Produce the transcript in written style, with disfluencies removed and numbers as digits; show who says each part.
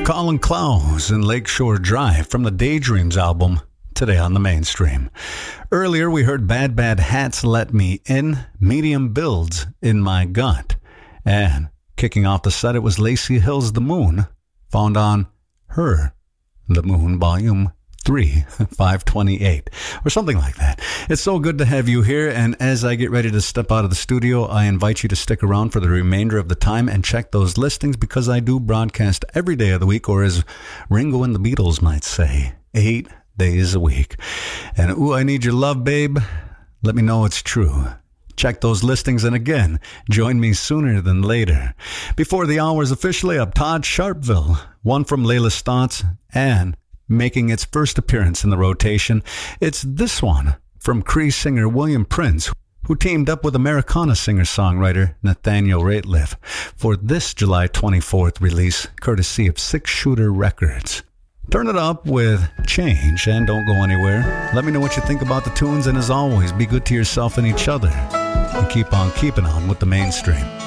Speaker 1: Colin Clowes and Lakeshore Drive from the Daydreams album, today on the mainstream. Earlier we heard Bad Bad Hats Let Me In, Medium Builds In My Gut. And kicking off the set, it was Lacy Hill's The Moon, found on Her, The Moon, Volume 3, 528, or something like that. It's so good to have you here, and as I get ready to step out of the studio, I invite you to stick around for the remainder of the time and check those listings, because I do broadcast every day of the week, or as Ringo and the Beatles might say, 8 days a week. And ooh, I need your love, babe. Let me know it's true. Check those listings, and again, join me sooner than later. Before the hour's officially up, Todd Sharpville, one from Layla Stotts, and making its first appearance in the rotation, it's this one from Cree singer William Prince, who teamed up with Americana singer-songwriter Nathaniel Rateliff for this July 24th release, courtesy of Six Shooter Records. Turn it up with Change and don't go anywhere. Let me know what you think about the tunes, and as always, be good to yourself and each other, and keep on keeping on with the mainstream.